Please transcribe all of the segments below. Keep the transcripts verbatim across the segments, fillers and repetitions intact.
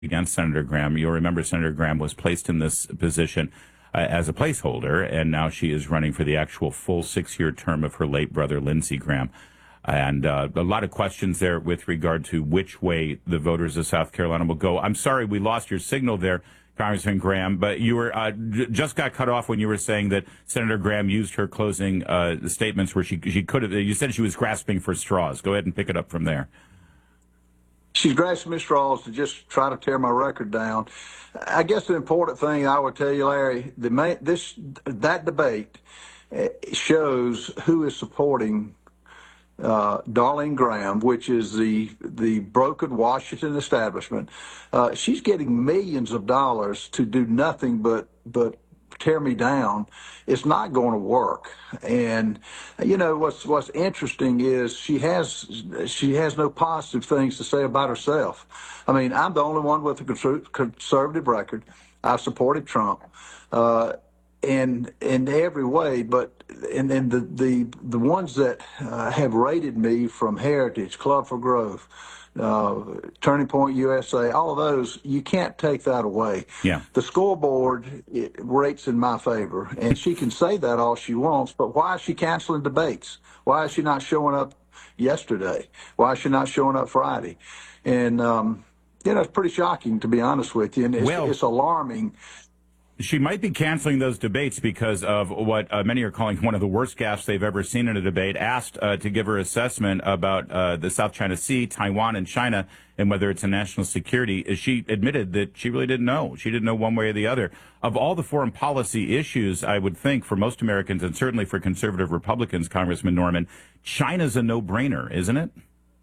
against Senator Graham. You'll remember Senator Graham was placed in this position uh, as a placeholder, and now she is running for the actual full six-year term of her late brother, Lindsey Graham. And uh, a lot of questions there with regard to which way the voters of South Carolina will go. I'm sorry we lost your signal there, Congressman Graham, but you were uh, j- just got cut off when you were saying that Senator Graham used her closing uh, statements where she she could have. You said she was grasping for straws. Go ahead and pick it up from there. She's grasping at straws to just try to tear my record down. I guess the important thing I would tell you, Larry, the main, this that debate shows who is supporting Uh, Darlene Graham, which is the the broken Washington establishment. Uh, she's getting millions of dollars to do nothing but but tear me down. It's not going to work. And you know what's what's interesting is she has she has no positive things to say about herself. I mean, I'm the only one with a conservative record. I've supported Trump. Uh, in in every way, but and then the, the the ones that uh, have rated me, from Heritage, Club for Growth, uh, Turning Point U S A, all of those, you can't take that away. Yeah. The scoreboard, it rates in my favor, and she can say that all she wants, but why is she canceling debates? Why is she not showing up yesterday? Why is she not showing up Friday? And um, you know, it's pretty shocking, to be honest with you, and it's, well, it's alarming. She might be canceling those debates because of what uh, many are calling one of the worst gaffes they've ever seen in a debate. Asked uh, to give her assessment about uh, the South China Sea, Taiwan, and China, and whether it's a national security, she admitted that she really didn't know. She didn't know one way or the other. Of all the foreign policy issues, I would think for most Americans, and certainly for conservative Republicans, Congressman Norman, China's a no-brainer, isn't it?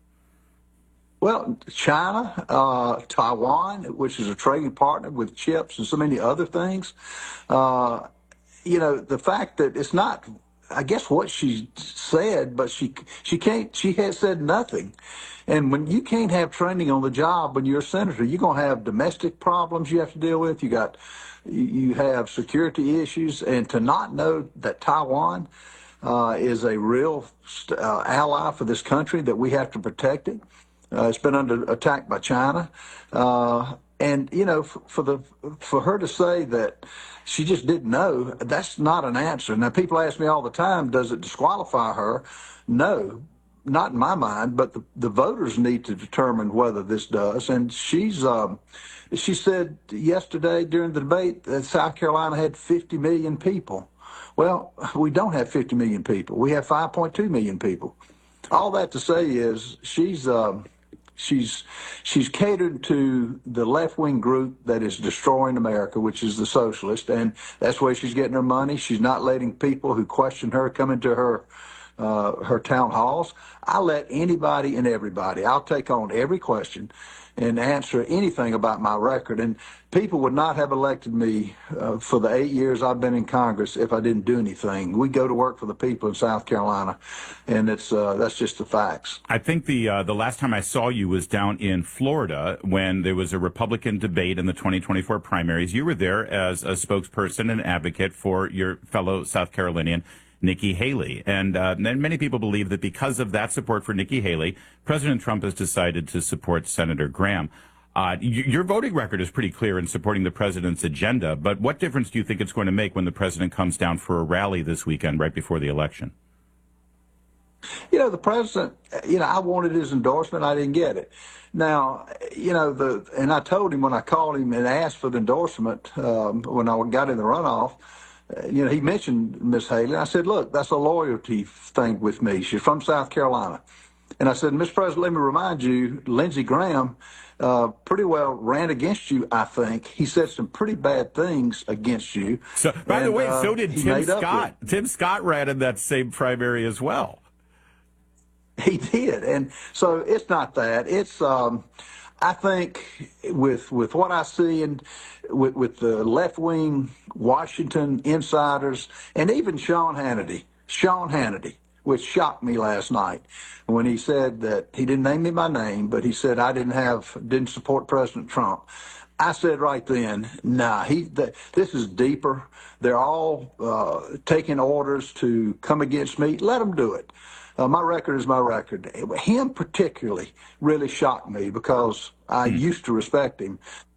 Well, China, uh, Taiwan, which is a trading partner with chips and so many other things. Uh, you know, the fact that it's not, I guess, what she said, but she she can't, she has said nothing. And when you can't have training on the job when you're a senator, you're going to have domestic problems you have to deal with. You got, you have security issues, and to not know that Taiwan uh, is a real uh, ally for this country, that we have to protect it. Uh, it's been under attack by China, uh, and you know, for, for the for her to say that she just didn't know, that's not an answer. Now, people ask me all the time, does it disqualify her? No, not in my mind. But the, the voters need to determine whether this does. And she's um, she said yesterday during the debate that South Carolina had fifty million people. Well, we don't have fifty million people. We have five point two million people. All that to say is she's. Um, She's she's catered to the left-wing group that is destroying America, which is the socialist, and that's where she's getting her money. She's not letting people who question her come into her uh, her town halls. I let anybody and everybody. I'll take on every question and answer anything about my record. And people would not have elected me uh, for the eight years I've been in Congress if I didn't do anything. We go to work for the people in South Carolina, and it's uh, that's just the facts. I think the uh, the last time I saw you was down in Florida when there was a Republican debate in the twenty twenty-four primaries. You were there as a spokesperson and advocate for your fellow South Carolinian, Nikki Haley. And uh, many people believe that because of that support for Nikki Haley, President Trump has decided to support Senator Graham. Uh, your voting record is pretty clear in supporting the president's agenda, but what difference do you think it's going to make when the president comes down for a rally this weekend right before the election? You know, the president, you know, I wanted his endorsement. I didn't get it. Now, you know, the and I told him when I called him and asked for the endorsement um, when I got in the runoff, you know, he mentioned Miss Haley. I said, look, that's a loyalty thing with me. She's from South Carolina. And I said, Mister President, let me remind you, Lindsey Graham uh, pretty well ran against you, I think. He said some pretty bad things against you. So, by and, the way, uh, so did Tim Scott. Tim Scott ran in that same primary as well. He did. And so it's not that. It's, um, I think, with with what I see and with, with the left-wing Washington insiders, and even Sean Hannity, Sean Hannity, which shocked me last night when he said that he didn't name me by name, but he said I didn't have didn't support President Trump. I said right then, nah, he. Th- this is deeper. They're all uh, taking orders to come against me. Let them do it. Uh, my record is my record. Him particularly really shocked me because I used to respect him.